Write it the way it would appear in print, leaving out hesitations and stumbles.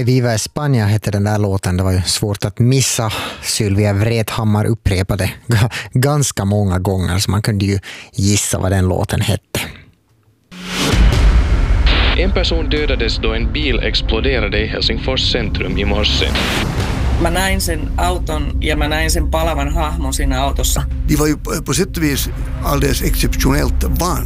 Que Viva España hette den där låten. Det var ju svårt att missa. Sylvia Vrethammar upprepade ganska många gånger, så man kunde ju gissa vad den låten hette. En person dödades då en bil exploderade i Helsingfors centrum i morse. Mä näin sen auton ja mä näin sen palavan hahmon siinä autossa. De var ju på sätt och vis alldeles exceptionellt van.